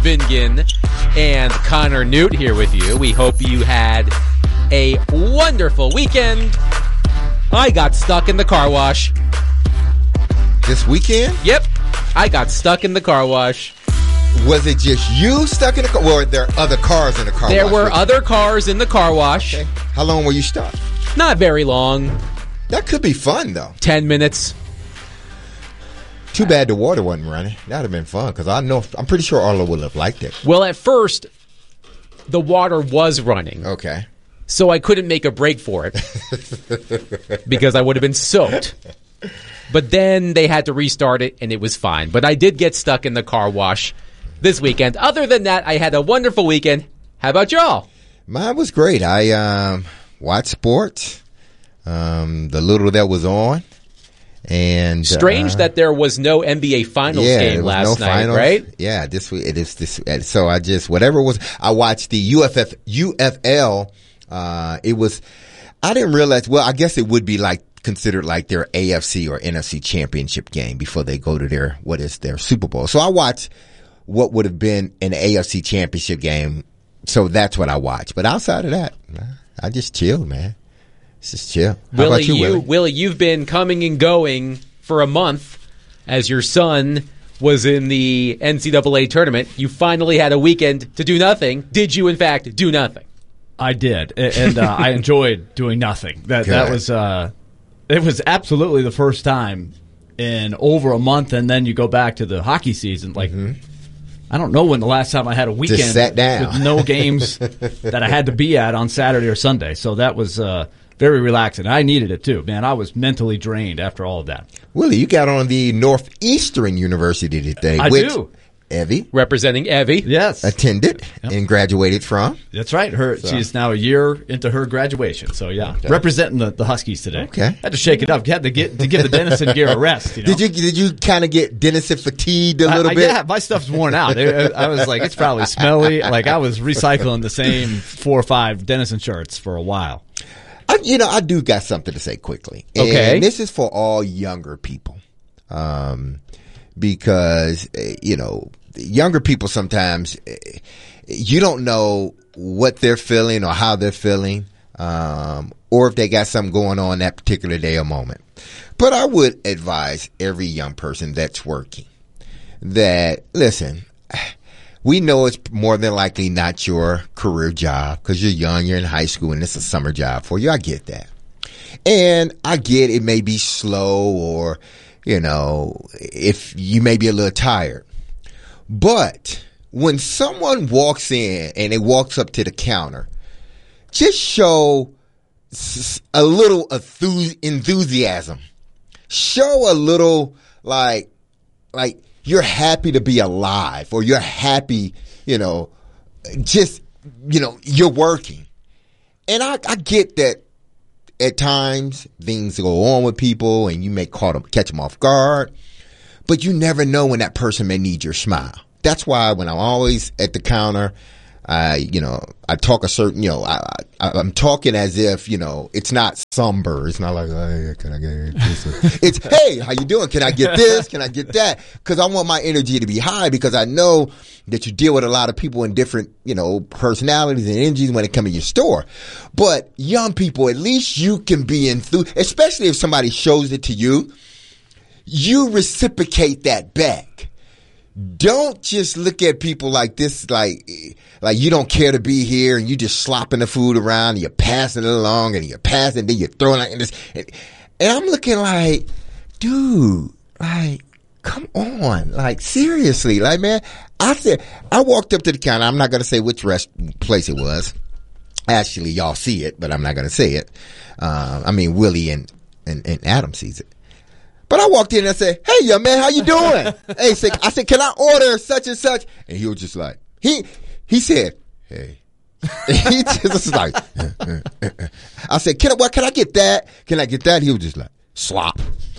Vingan and Connor Newt here with you. We hope you had a wonderful weekend. I got stuck in the car wash. This weekend? Yep, I got stuck in the car wash. Was it just you stuck in the car? Or were there other cars in the car wash? There were other cars in the car wash. Okay. How long were you stuck? Not very long. That could be fun, though. 10 minutes. Too bad the water wasn't running. That would have been fun, because I'm pretty sure Arlo would have liked it. Well, at first, the water was running. Okay. So I couldn't make a break for it because I would have been soaked. But then they had to restart it, and it was fine. But I did get stuck in the car wash this weekend. Other than that, I had a wonderful weekend. How about y'all? Mine was great. I watched sports, the little that was on. And strange that there was no NBA Finals game last night, right? Yeah, this week it is this. So I just whatever it was. I watched the UFL. It was. I didn't realize. Well, I guess it would be considered like their AFC or NFC championship game before they go to their Super Bowl. So I watched what would have been an AFC championship game. So that's what I watched. But outside of that, I just chilled, man. Just chill. How about you, Willie, you've been coming and going for a month as your son was in the NCAA tournament. You finally had a weekend to do nothing. Did you, in fact, do nothing? I did, and I enjoyed doing nothing. That was it was absolutely the first time in over a month, and then you go back to the hockey season. I don't know when the last time I had a weekend just sat down with no games that I had to be at on Saturday or Sunday. So that was very relaxing. I needed it too, man. I was mentally drained after all of that. Willie, you got on the Northeastern University today. I do. Evie, representing Evie, yes, attended and graduated from. That's right. She's now a year into her graduation. So yeah, okay. Representing the Huskies today. Okay, had to shake it up. Had to give the Dennison gear a rest. You know? Did you kind of get Dennison fatigued a little bit? Yeah, my stuff's worn out. I was like, it's probably smelly. I was recycling the same 4 or 5 Dennison shirts for a while. I do got something to say quickly. Okay, and this is for all younger people, because younger people sometimes you don't know what they're feeling or how they're feeling, or if they got something going on that particular day or moment. But I would advise every young person that's working that, listen, we know it's more than likely not your career job because you're young, you're in high school, and it's a summer job for you. I get that. And I get it may be slow or, if you may be a little tired. But when someone walks in and they walks up to the counter, just show a little enthusiasm. Show a little like you're happy to be alive, or you're happy, you're working. And I get that at times things go on with people and you may catch them off guard. But you never know when that person may need your smile. That's why when I'm always at the counter, I talk a certain, I'm talking as if, it's not somber. It's not like, hey, can I get this? It's, hey, how you doing? Can I get this? Can I get that? Because I want my energy to be high, because I know that you deal with a lot of people in different, personalities and energies when it comes to your store. But young people, at least you can be enthused, especially if somebody shows it to you. You reciprocate that back. Don't just look at people like this, like you don't care to be here, and you just slopping the food around, and you're passing it along, and you're passing, then you're throwing it in this. And I'm looking like, dude, come on, seriously, man. I walked up to the counter. I'm not going to say which place it was. Actually, y'all see it, but I'm not going to say it. Willie and Adam sees it. But I walked in and I said, hey, young man, how you doing? I said, can I order such and such? And he was just like, he said, hey. He just was like, I said, can I get that? Can I get that? He was just like, slop.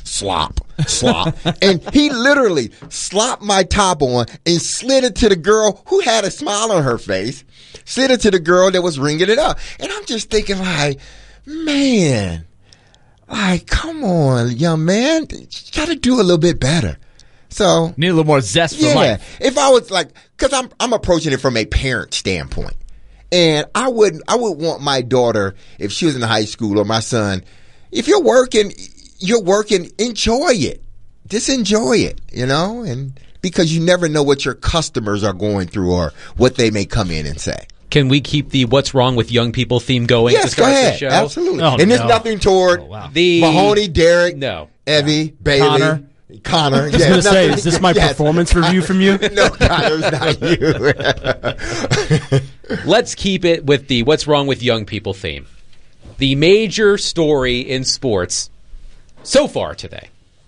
And he literally slopped my top on and slid it to the girl who had a smile on her face, slid it to the girl that was ringing it up. And I'm just thinking man, come on, young man. You got to do a little bit better. So need a little more zest for life. If I was like, because I'm approaching it from a parent standpoint, and I would want my daughter, if she was in high school, or my son, if you're working, enjoy it. Just enjoy it, and because you never know what your customers are going through or what they may come in and say. Can we keep the "What's Wrong with Young People" theme going? Yes, to start go ahead. The show? Absolutely. Oh, and there's nothing toward Mahoney, Derek, Evie, Bailey, Connor. I was going to say, is this my performance review from you? No, Connor's not you. Let's keep it with the "What's Wrong with Young People" theme. The major story in sports so far today.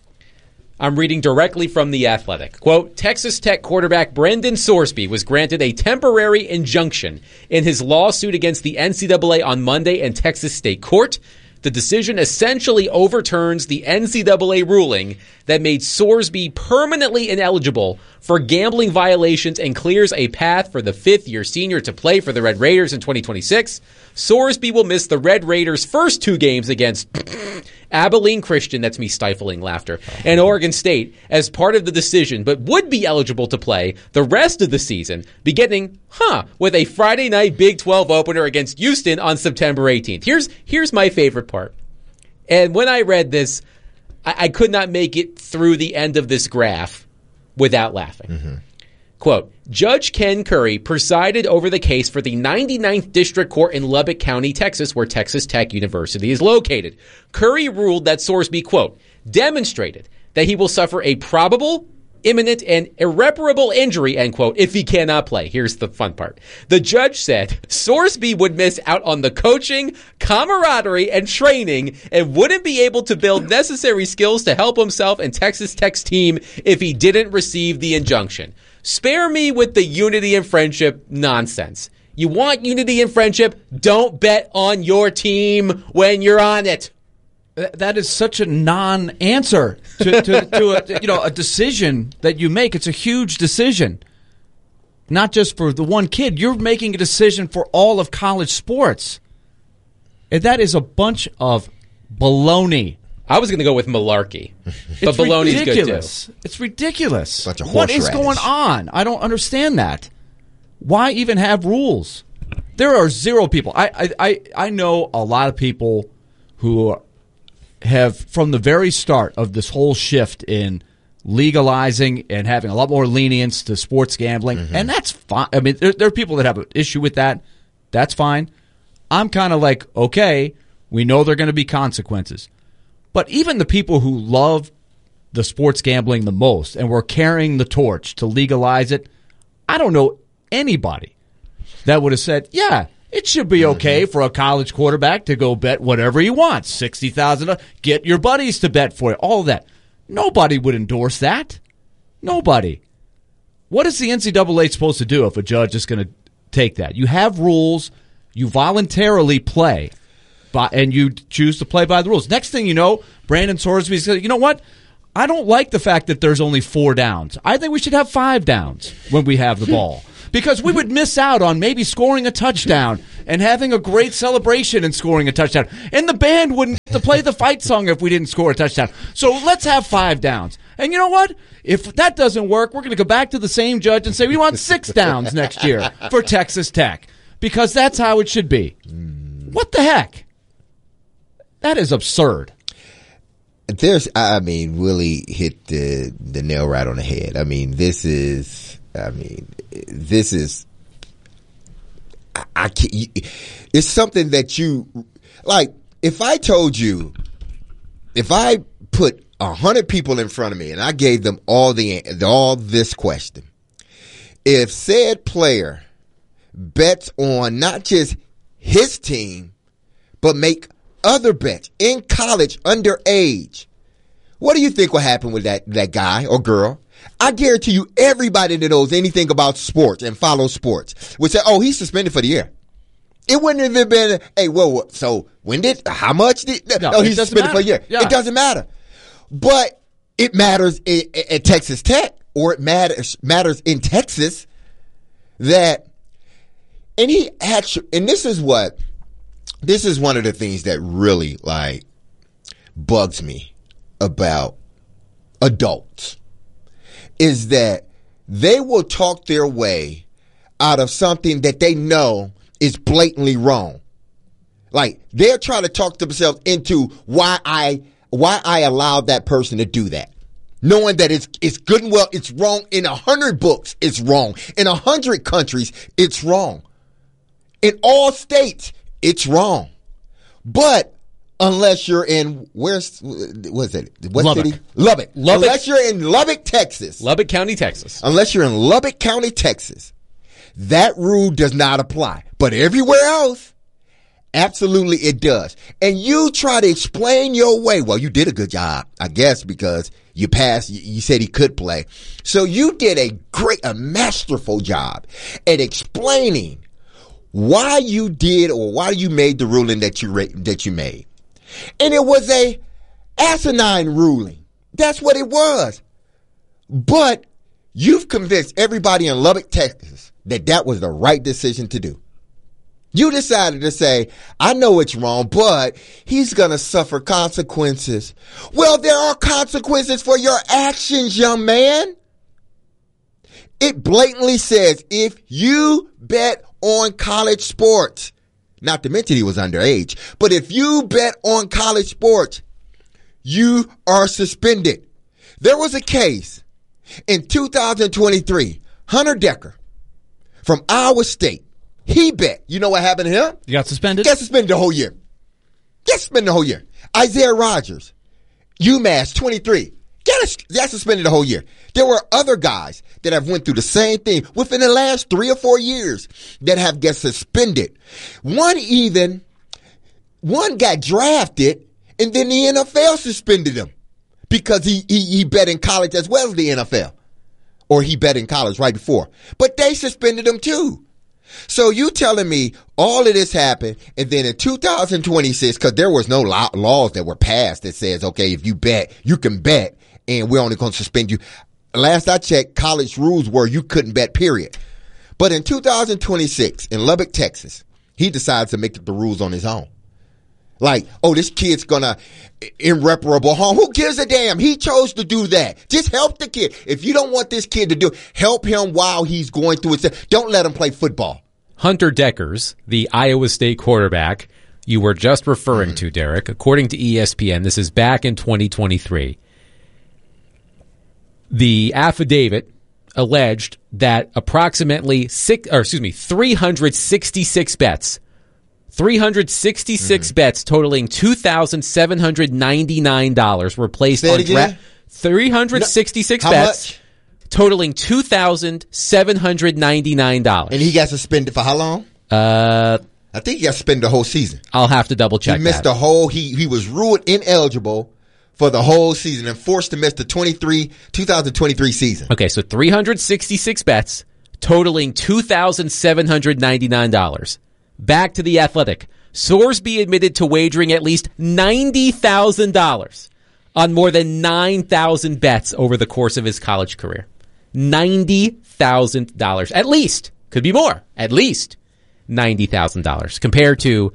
I'm reading directly from The Athletic. Quote, Texas Tech quarterback Brendan Sorsby was granted a temporary injunction in his lawsuit against the NCAA on Monday in Texas State Court. The decision essentially overturns the NCAA ruling that made Sorsby permanently ineligible for gambling violations and clears a path for the fifth-year senior to play for the Red Raiders in 2026. Sorsby will miss the Red Raiders' first two games against Abilene Christian, that's me stifling laughter, and Oregon State as part of the decision, but would be eligible to play the rest of the season, beginning, with a Friday night Big 12 opener against Houston on September 18th. Here's my favorite part. And when I read this, I could not make it through the end of this graph without laughing. Mm-hmm. Quote, Judge Ken Curry presided over the case for the 99th District Court in Lubbock County, Texas, where Texas Tech University is located. Curry ruled that Sorsby, quote, demonstrated that he will suffer a probable, imminent, and irreparable injury, end quote, if he cannot play. Here's the fun part. The judge said Sorsby would miss out on the coaching, camaraderie, and training and wouldn't be able to build necessary skills to help himself and Texas Tech's team if he didn't receive the injunction. Spare me with the unity and friendship nonsense. You want unity and friendship? Don't bet on your team when you're on it. That is such a non-answer to a decision that you make. It's a huge decision, not just for the one kid. You're making a decision for all of college sports, and that is a bunch of baloney. I was going to go with malarkey, but baloney's good too. It's ridiculous. Bunch of what is horseradish. going on? I don't understand that. Why even have rules? There are zero people. I know a lot of people who have, from the very start of this whole shift in legalizing and having a lot more lenience to sports gambling, and that's fine. I mean, there are people that have an issue with that. That's fine. I'm kind of like, okay, we know there are going to be consequences. But even the people who love the sports gambling the most and were carrying the torch to legalize it, I don't know anybody that would have said, yeah, it should be okay for a college quarterback to go bet whatever he wants, $60,000, get your buddies to bet for it, all of that. Nobody would endorse that. Nobody. What is the NCAA supposed to do if a judge is going to take that? You have rules. You voluntarily play. And you choose to play by the rules. Next thing you know, Brandon Sorsby says, you know what? I don't like the fact that there's only 4 downs. I think we should have 5 downs when we have the ball. Because we would miss out on maybe scoring a touchdown and having a great celebration and scoring a touchdown. And the band wouldn't get to play the fight song if we didn't score a touchdown. So let's have 5 downs. And you know what? If that doesn't work, we're going to go back to the same judge and say we want 6 downs next year for Texas Tech. Because that's how it should be. What the heck? That is absurd. Willie hit the nail right on the head. This is, I can't, it's something that you, like, if I put 100 people in front of me and I gave them all this question, if said player bets on not just his team, but make other bets in college underage, what do you think will happen with that guy or girl? I guarantee you everybody that knows anything about sports and follows sports would say, oh, he's suspended for the year. It wouldn't have been, hey, well, so how much no, he's suspended for a year. Yeah. It doesn't matter. But it matters at Texas Tech, or it matters in Texas that, and this is one of the things that really, bugs me about adults. is that they will talk their way out of something that they know is blatantly wrong. Like, they're trying to talk themselves into why I allowed that person to do that. Knowing that it's good and well, it's wrong. In 100 books, it's wrong. In 100 countries, it's wrong. In all states, it's wrong. But unless you're in, what city? Lubbock. Unless you're in Lubbock, Texas. Lubbock County, Texas. Unless you're in Lubbock County, Texas, that rule does not apply. But everywhere else, absolutely it does. And you try to explain your way. Well, you did a good job, I guess, because you passed. You said he could play. So you did a masterful job at explaining why you did or why you made the ruling that you made. And it was a asinine ruling. That's what it was. But you've convinced everybody in Lubbock, Texas that was the right decision to do. You decided to say, I know it's wrong, but he's going to suffer consequences. Well, there are consequences for your actions, young man. It blatantly says if you bet on college sports, not to mention he was underage, but if you bet on college sports, you are suspended. There was a case in 2023, Hunter Decker from Iowa State. He bet. You know what happened to him? You got suspended? Got suspended the whole year. Isaiah Rodgers, UMass 23. Got suspended the whole year. There were other guys that have went through the same thing within the last 3 or 4 years that have got suspended. One got drafted and then the NFL suspended him because he bet in college as well as the NFL. Or he bet in college right before. But they suspended him too. So you telling me all of this happened, and then in 2026, because there was no laws that were passed that says, okay, if you bet, you can bet, and we're only going to suspend you. Last I checked, college rules were you couldn't bet, period. But in 2026, in Lubbock, Texas, he decides to make the rules on his own. Like, oh, this kid's gonna irreparable harm. Who gives a damn? He chose to do that. Just help the kid. If you don't want this kid to do, help him while he's going through it. Don't let him play football. Hunter Deckers, the Iowa State quarterback you were just referring to, Derek, according to ESPN, this is back in 2023. The affidavit alleged that approximately 366 bets. 366 bets totaling $2,799 were placed on 366 bets much? Totaling $2,799. And he got suspended for how long? I think he got suspended the whole season. I'll have to double check. He missed the whole. He was ruled ineligible for the whole season and forced to miss the 2023 season. Okay, so 366 bets totaling $2,799. Back to The Athletic. Sorsby admitted to wagering at least $90,000 on more than 9,000 bets over the course of his college career. $90,000. At least. Could be more. At least $90,000 compared to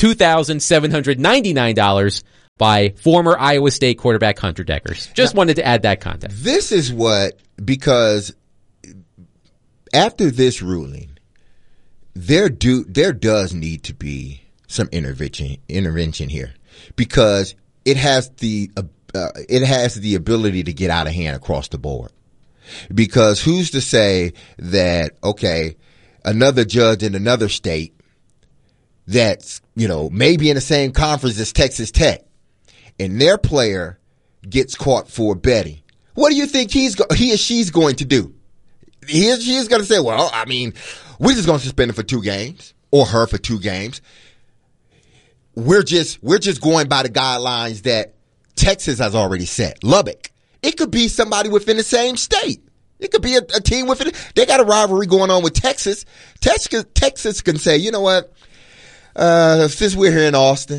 $2,799 by former Iowa State quarterback Hunter Deckers. Just wanted to add that context. This is because after this ruling, there does need to be some intervention here, because it has the ability to get out of hand across the board. Because who's to say that, okay, another judge in another state that's, maybe in the same conference as Texas Tech, and their player gets caught for betting, what do you think he or she's going to do? He or she is going to say, well, I mean, we're just going to suspend him for 2 games or her for 2 games. We're just going by the guidelines that Texas has already set. Lubbock. It could be somebody within the same state. It could be a team within. They got a rivalry going on with Texas. Texas can say, you know what? Since we're here in Austin,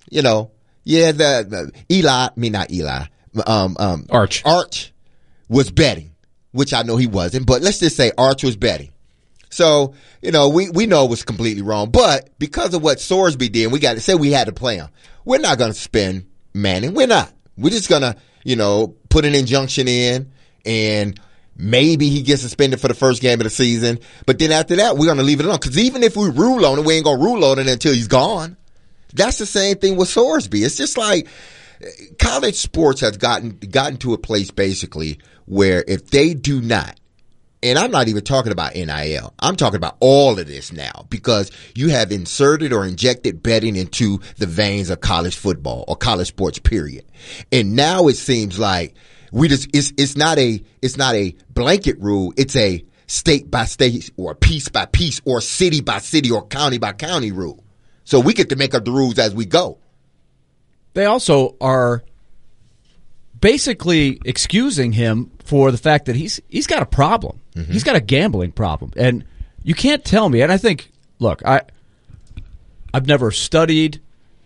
Arch was betting, which I know he wasn't, but let's just say Arch was betting. So, we know it was completely wrong, but because of what Sorsby did, we got to say we had to play him. We're not going to suspend Manning. We're not. We're just going to, put an injunction in, and Maybe he gets suspended for the first game of the season. But then after that, we're going to leave it alone. Because even if we rule on it, we ain't going to rule on it until he's gone. That's the same thing with Sorsby. It's just like college sports has gotten to a place basically where if they do not, and I'm not even talking about NIL, I'm talking about all of this now because you have inserted or injected betting into the veins of college football or college sports, period. And now it seems like it's not a blanket rule. It's a state by state or piece by piece or city by city or county by county rule. So we get to make up the rules as we go. They also are basically excusing him for the fact that he's got a problem. Mm-hmm. He's got a gambling problem. And you can't tell me, and I think, look, I've never studied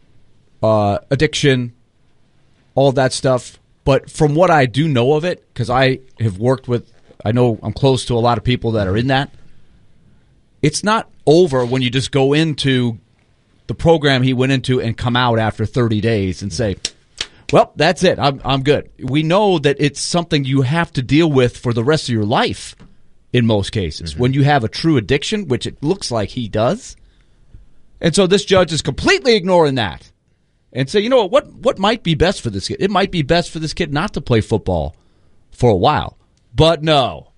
addiction, all that stuff, but from what I do know of it, because I have worked with, I know I'm close to a lot of people that are in that, it's not over when you just go into the program he went into and come out after 30 days and say, well, that's it. I'm good. We know that it's something you have to deal with for the rest of your life in most cases when you have a true addiction, which it looks like he does. And so this judge is completely ignoring that and say, you know what might be best for this kid? It might be best for this kid not to play football for a while. But no.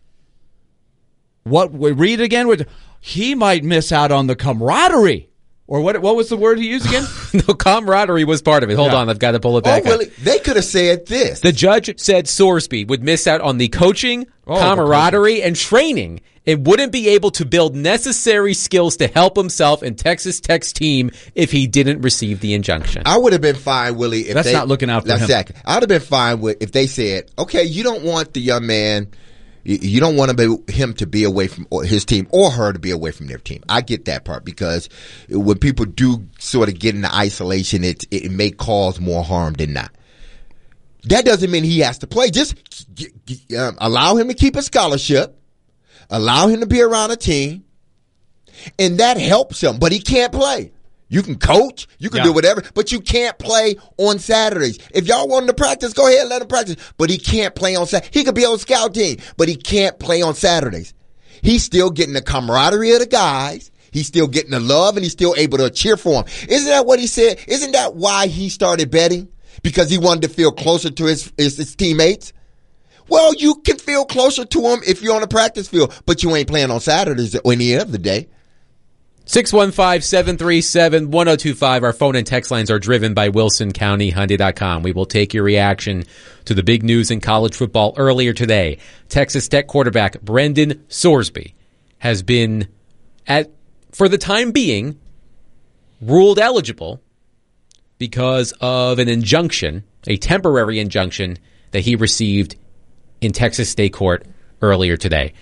What we read again, he might miss out on the camaraderie. Or what was the word he used again? No, camaraderie was part of it. Hold on, I've got to pull it back up. They could have said this. The judge said Sorsby would miss out on the coaching, camaraderie, and training and wouldn't be able to build necessary skills to help himself and Texas Tech's team if he didn't receive the injunction. I would have been fine, Willie, if that's not looking out for him. Exactly. I would have been fine with if they said, okay, you don't want the young man, you don't want him to be away from his team or her to be away from their team. I get that part because when people do sort of get into isolation, it may cause more harm than not. That doesn't mean he has to play. Just allow him to keep a scholarship, allow him to be around a team, and that helps him. But he can't play. You can coach, you can do whatever, but you can't play on Saturdays. If y'all want him to practice, go ahead, let him practice. But he can't play on Saturdays. He could be on scout team, but he can't play on Saturdays. He's still getting the camaraderie of the guys. He's still getting the love, and he's still able to cheer for him. Isn't that what he said? Isn't that why he started betting? Because he wanted to feel closer to his teammates? Well, you can feel closer to him if you're on the practice field, but you ain't playing on Saturdays or any other day. 615-737-1025. Our phone and text lines are driven by WilsonCountyHyundai.com. We will take your reaction to the big news in college football earlier today. Texas Tech quarterback Brendan Sorsby has been, for the time being, ruled eligible because of an injunction, a temporary injunction that he received in Texas State Court earlier today.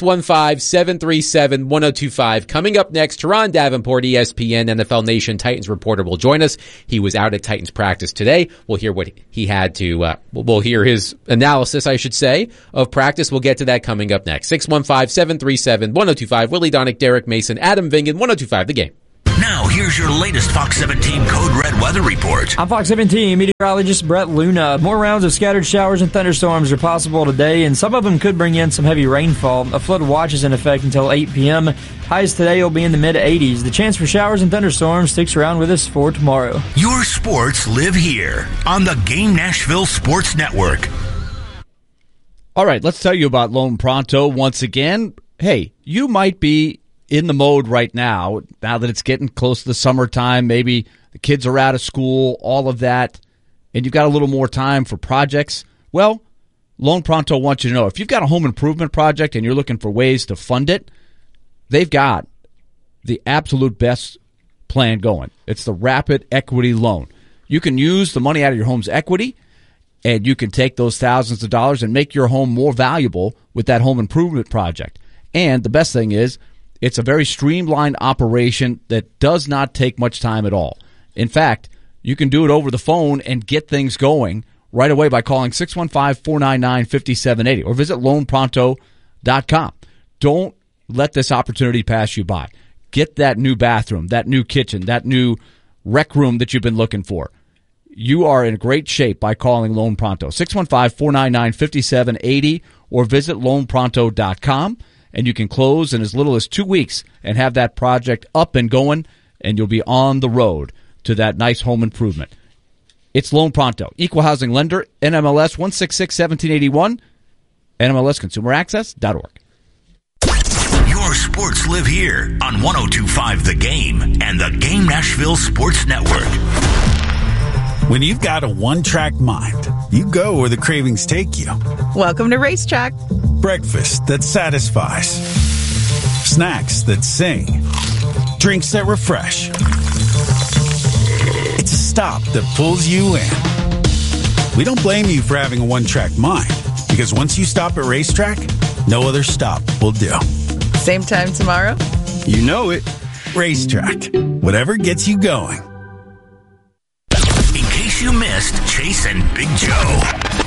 615-737-1025. Coming up next, Teron Davenport, ESPN NFL Nation Titans reporter, will join us. He was out at Titans practice today. We'll hear what he had to, we'll hear his analysis, I should say, of practice. We'll get to that coming up next. 615-737-1025. Willie Donick, Derek Mason, Adam Vingan, 1025 The Game. Now, here's your latest Fox 17 Code Red weather report. I'm Fox 17 meteorologist Brett Luna. More rounds of scattered showers and thunderstorms are possible today, and some of them could bring in some heavy rainfall. A flood watch is in effect until 8 p.m. Highs today will be in the mid-80s. The chance for showers and thunderstorms sticks around with us for tomorrow. Your sports live here on the Game Nashville Sports Network. All right, let's tell you about Loan Pronto once again. Hey, you might be in the mode right now that it's getting close to the summertime, maybe the kids are out of school, all of that, and you've got a little more time for projects. Well, Loan Pronto wants you to know, if you've got a home improvement project and you're looking for ways to fund it, they've got the absolute best plan going. It's the Rapid Equity Loan. You can use the money out of your home's equity, and you can take those thousands of dollars and make your home more valuable with that home improvement project. And the best thing is, it's a very streamlined operation that does not take much time at all. In fact, you can do it over the phone and get things going right away by calling 615-499-5780 or visit loanpronto.com. Don't let this opportunity pass you by. Get that new bathroom, that new kitchen, that new rec room that you've been looking for. you are in great shape by calling Loan Pronto. 615-499-5780 or visit loanpronto.com, and you can close in as little as 2 weeks and have that project up and going, and you'll be on the road to that nice home improvement. It's Loan Pronto. Equal housing lender, NMLS 166-1781, NMLSconsumeraccess.org. Your sports live here on 102.5 The Game and the Game Nashville Sports Network. When you've got a one-track mind, you go where the cravings take you. Welcome to Racetrack. Breakfast that satisfies. Snacks that sing. Drinks that refresh. It's a stop that pulls you in. We don't blame you for having a one-track mind, because once you stop at Racetrack, no other stop will do. Same time tomorrow? You know it. Racetrack. Whatever gets you going. In case you missed Chase and Big Joe.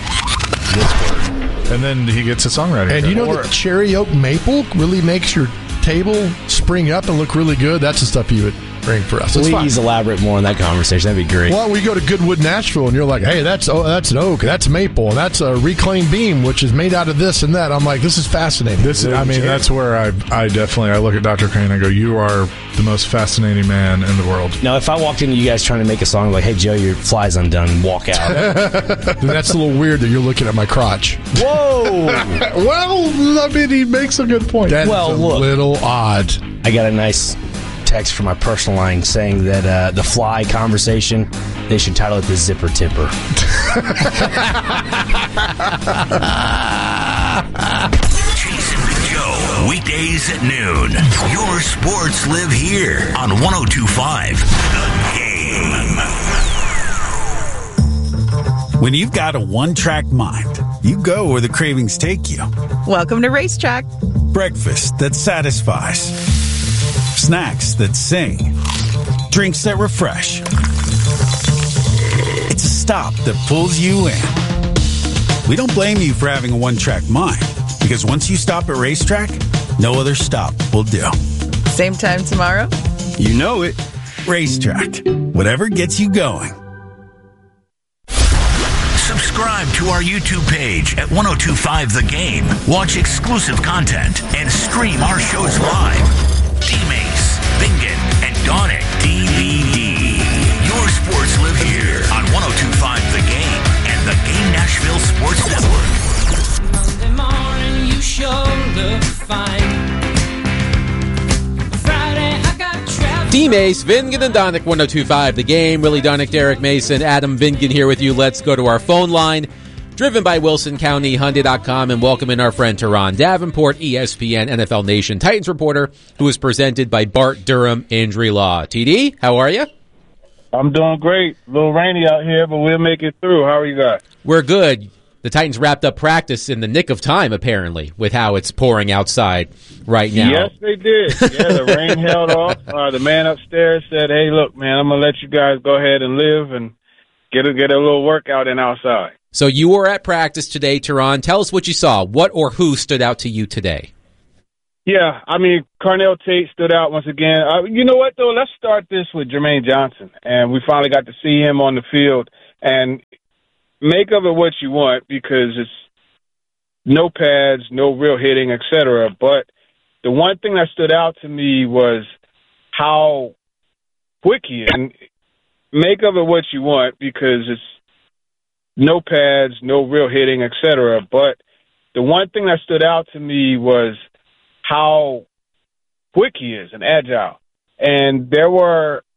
And then he gets a songwriting. And you know that cherry oak maple really makes your table spring up and look really good? That's the stuff you would bring for us. Please elaborate more on that conversation. That'd be great. Well, we go to Goodwood, Nashville, and you're like, hey, that's an oak, that's maple, and that's a reclaimed beam, which is made out of this and that. I'm like, this is fascinating. That's where I look at Dr. Crane and I go, you are the most fascinating man in the world. Now, if I walked into you guys trying to make a song like, hey, Joe, your fly's undone, and walk out. That's a little weird that you're looking at my crotch. Whoa! Well, I mean, he makes a good point. That's a little odd. I got a nice text from my personal line saying that the fly conversation, they should title it the Zipper Tipper. Chase and Big Joe, weekdays at noon. Your sports live here on 102.5 The Game. When you've got a one-track mind, you go where the cravings take you. Welcome to Racetrack. Breakfast that satisfies. Snacks that sing. Drinks that refresh. It's a stop that pulls you in. We don't blame you for having a one-track mind, because once you stop at Racetrack, no other stop will do. Same time tomorrow? You know it. Racetrack. Whatever gets you going. Subscribe to our YouTube page at 102.5 The Game. Watch exclusive content and stream our shows live. D-Mace, Bingen, and Donick DVD. Your sports live here on 102.5 The Game and the Game Nashville Sports Network. Monday morning, you sure look fine. Friday, I got travel. D-Mace, Bingen, and Donick, 102.5 The Game. Willie Donick, Derek Mason, Adam Bingen here with you. Let's go to our phone line. Driven by Wilson County Hyundai.com, and welcome in our friend Teron Davenport, ESPN NFL Nation Titans reporter, who is presented by Bart Durham Injury Law. TD, how are you? I'm doing great. A little rainy out here, but we'll make it through. How are you guys? We're good. The Titans wrapped up practice in the nick of time, apparently, with how it's pouring outside right now. Yes, they did. Yeah, the rain held off. The man upstairs said, hey, look, man, I'm going to let you guys go ahead and live and get a little workout in outside. So you were at practice today, Teron. Tell us what you saw. What or who stood out to you today? Yeah, I mean, Carnell Tate stood out once again. You know what, though? Let's start this with Jermaine Johnson. And we finally got to see him on the field. And make of it what you want, because it's no pads, no real hitting, etc. But the one thing that stood out to me was how quick he is. And make of it what you want, because it's no pads, no real hitting, etc. But the one thing that stood out to me was how quick he is and agile. And there were